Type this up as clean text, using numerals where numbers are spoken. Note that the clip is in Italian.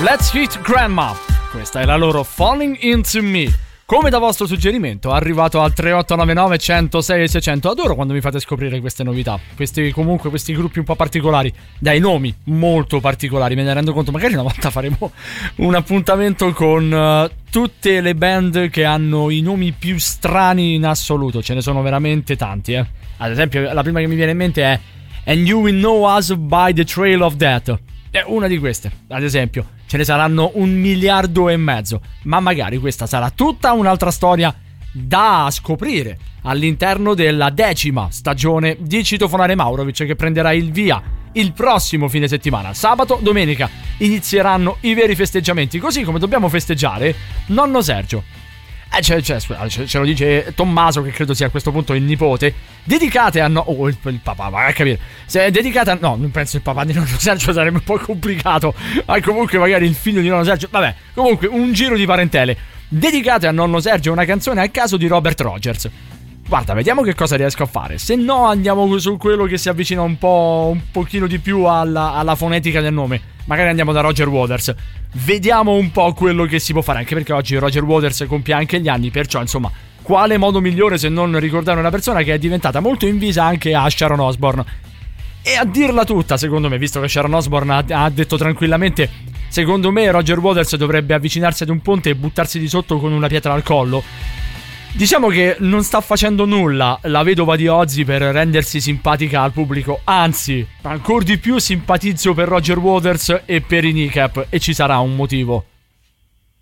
Let's Hit Grandma. Questa è la loro Falling Into Me. Come da vostro suggerimento, arrivato al 3899 106 600. Adoro quando mi fate scoprire queste novità. Questi gruppi un po' particolari. Dai nomi molto particolari, me ne rendo conto. Magari una volta faremo un appuntamento con tutte le band che hanno i nomi più strani in assoluto. Ce ne sono veramente tanti, Ad esempio, la prima che mi viene in mente è And You Will Know Us By The Trail of Death. È una di queste, ad esempio. Ce ne saranno 1,5 miliardi, ma magari questa sarà tutta un'altra storia da scoprire all'interno della 10ª stagione di Citofonare Maurovic, che prenderà il via il prossimo fine settimana. Sabato, domenica inizieranno i veri festeggiamenti, così come dobbiamo festeggiare nonno Sergio. Ce lo dice Tommaso, che credo sia a questo punto il nipote. Dedicate a il papà, vai a capire. Se è dedicata no, non penso il papà di nonno Sergio, sarebbe un po' complicato. Ma comunque magari il figlio di nonno Sergio. Vabbè, comunque un giro di parentele. Dedicate a nonno Sergio una canzone a caso di Robert Rogers. Guarda, vediamo che cosa riesco a fare. Se no andiamo su quello che si avvicina un pochino di più alla fonetica del nome. Magari andiamo da Roger Waters. Vediamo un po' quello che si può fare, anche perché oggi Roger Waters compie anche gli anni. Perciò, insomma, quale modo migliore se non ricordare una persona che è diventata molto invisa anche a Sharon Osbourne. E a dirla tutta, secondo me, visto che Sharon Osbourne ha detto tranquillamente, secondo me Roger Waters dovrebbe avvicinarsi ad un ponte e buttarsi di sotto con una pietra al collo. Diciamo che non sta facendo nulla la vedova di Ozzy per rendersi simpatica al pubblico. Anzi, ancora di più simpatizzo per Roger Waters e per i Kneecap, e ci sarà un motivo.